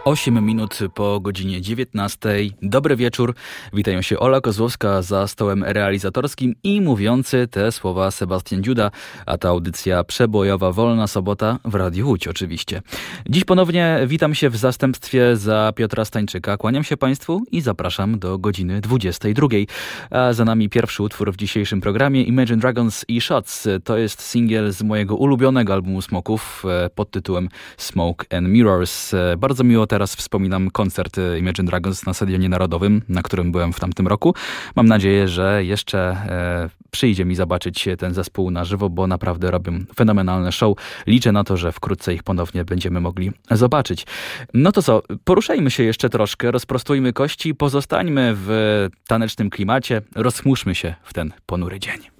8 minut po godzinie 19. Dobry wieczór. Witają się Ola Kozłowska za stołem realizatorskim i mówiący te słowa Sebastian Dziuda, a ta audycja przebojowa Wolna Sobota w Radiu Łódź oczywiście. Dziś ponownie witam się w zastępstwie za Piotra Stańczyka. Kłaniam się Państwu i zapraszam do godziny 22. A za nami pierwszy utwór w dzisiejszym programie Imagine Dragons i Shots. To jest singiel z mojego ulubionego albumu Smoków pod tytułem Smoke and Mirrors. Bardzo miło teraz wspominam koncert Imagine Dragons na Stadionie Narodowym, na którym byłem w tamtym roku. Mam nadzieję, że jeszcze przyjdzie mi zobaczyć ten zespół na żywo, bo naprawdę robią fenomenalne show. Liczę na to, że wkrótce ich ponownie będziemy mogli zobaczyć. No to co, poruszajmy się jeszcze troszkę, rozprostujmy kości, pozostańmy w tanecznym klimacie, rozchmurzmy się w ten ponury dzień.